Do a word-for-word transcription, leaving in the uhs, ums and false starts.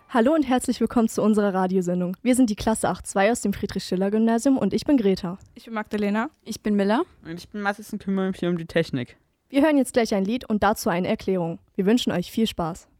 Hallo und herzlich willkommen zu unserer Radiosendung. Wir sind die Klasse acht zwei aus dem Friedrich-Schiller-Gymnasium und ich bin Greta. Ich bin Magdalena. Ich bin Miller. Und ich bin Mathis und kümmere mich hier um die Technik. Wir hören jetzt gleich ein Lied und dazu eine Erklärung. Wir wünschen euch viel Spaß.